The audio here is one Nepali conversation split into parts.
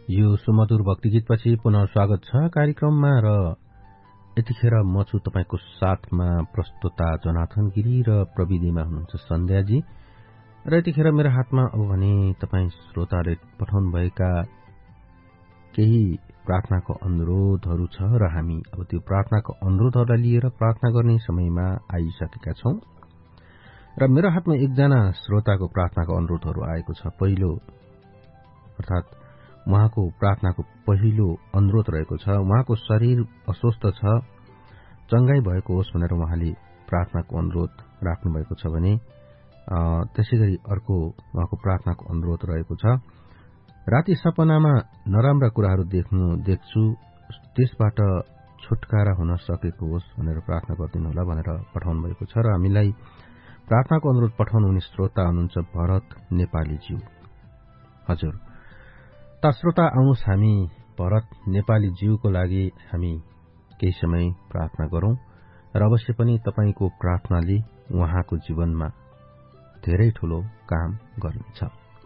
यो सुमधुर भक्ति गीतपछि पुनः स्वागत छ कार्यक्रममा र यतिखेर म छु तपाईको साथमा प्रस्तुता जनाथन गिरी र प्रविधिमा हुनुहुन्छ सन्ध्याजी र यतिखेर मेरो हातमा अब भने तपाई श्रोताले पठाउनु भएका केही प्रार्थनाको अनुरोधहरू छ र हामी अब त्यो प्रार्थनाको अनुरोधहरूलाई लिएर प्रार्थना गर्ने समयमा आइसकेका छौं र मेरो हातमा एकजना श्रोताको प्रार्थनाको अनुरोधहरू आएको छ। पहिलो अर्थात उहाँको प्रार्थनाको पहिलो अनुरोध रहेको छ, उहाँको शरीर अस्वस्थ छ, चंगाई भएको होस् भनेर उहाँले प्रार्थनाको अनुरोध राख्नु भएको छ भने त्यसैगरी अर्को उहाँको प्रार्थनाको अनुरोध रहेको छ, राति सपनामा नराम्रा कुराहरू देख्छु, त्यसबाट छुटकारा हुन सकेको होस् भनेर प्रार्थना गरिदिनु होला भनेर पठाउनु भएको छ र हामीलाई प्रार्थनाको अनुरोध पठाउनु हुने श्रोता हुनुहुन्छ भरत नेपालीज्यू। हजुर त श्रोता आउनुहोस् हामी भरत नेपालीज्यूको लागि हामी केही समय प्रार्थना गरौं र अवश्य पनि तपाईको प्रार्थनाले उहाँको जीवनमा धेरै ठूलो काम गर्नेछ।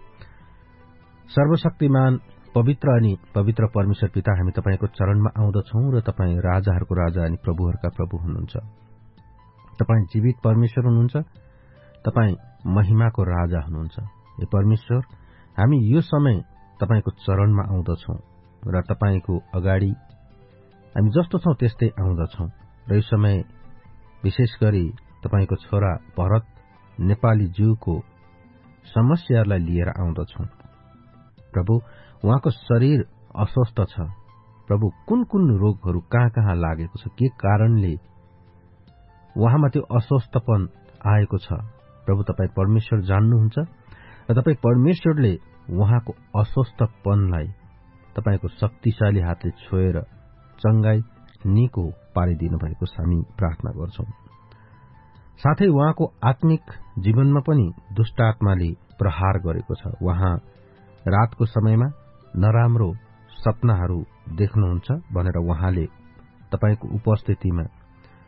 सर्वशक्तिमान पवित्र अनि पवित्र परमेश्वर पिता, हामी तपाईको चरणमा आउँदछौं र तपाई राजाहरूको राजा अनि प्रभुहरूका प्रभु हुनुहुन्छ। तपाई जीवित परमेश्वर हुनुहुन्छ, तपाई महिमाको राजा हुनुहुन्छ। हे परमेश्वर, हामी यो समय तपाईको चरणमा आउँदछौं र तपाईको अगाडि हामी जस्तो छौं त्यस्तै आउँदछौं र यो समय विशेष गरी तपाईको छोरा भरत नेपालीज्यूको समस्याहरूलाई लिएर आउँदछौं। प्रभु, उहाँको शरीर अस्वस्थ छ। प्रभु, कुन कुन रोगहरू कहाँ लागेको छ, के कारणले उहाँमा त्यो अस्वस्थपन आएको छ, प्रभु तपाई परमेश्वर जान्नुहुन्छ र तपाई परमेश्वरले उहाँको अस्वस्थपनलाई तपाईको शक्तिशाली हातले छोएर चंगाई निको पारिदिनु भएको हामी प्रार्थना गर्छौं। साथै उहाँको आत्मिक जीवनमा पनि दुष्ट आत्माले प्रहार गरेको छ। उहाँ रातको समयमा नराम्रो सपनाहरू देख्नुहुन्छ भनेर उहाँले तपाईको उपस्थितिमा